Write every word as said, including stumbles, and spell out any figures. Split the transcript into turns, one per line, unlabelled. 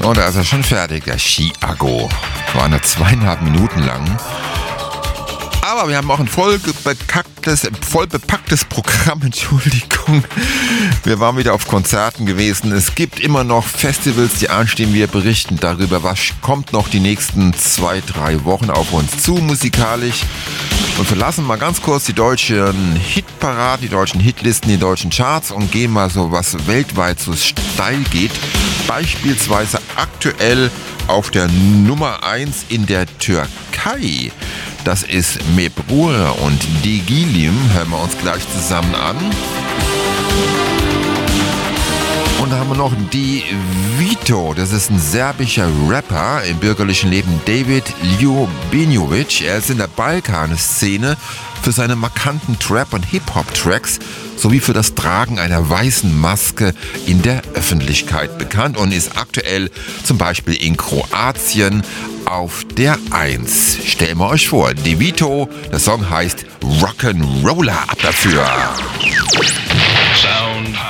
Oh, da ist er schon fertig, der Chiago. War nur zweieinhalb Minuten lang. Aber wir haben auch ein voll bepacktes, voll bepacktes Programm, Entschuldigung. Wir waren wieder auf Konzerten gewesen. Es gibt immer noch Festivals, die anstehen. Wir berichten darüber, was kommt noch die nächsten zwei, drei Wochen auf uns zu musikalisch. Und verlassen mal ganz kurz die deutschen Hitparaden, die deutschen Hitlisten, die deutschen Charts und gehen mal so, was weltweit so steil geht. Beispielsweise aktuell auf der Nummer eins in der Türkei. Das ist Mebrur und Digilim. Hören wir uns gleich zusammen an. Und da haben wir noch Divito. Das ist ein serbischer Rapper im bürgerlichen Leben, David Ljubinovic. Er ist in der Balkan-Szene für seine markanten Trap- und Hip-Hop-Tracks sowie für das Tragen einer weißen Maske in der Öffentlichkeit bekannt und ist aktuell zum Beispiel in Kroatien auf der eins. Stellen wir euch vor, Divito, der Song heißt Rock'n'Roller, ab dafür.
Sound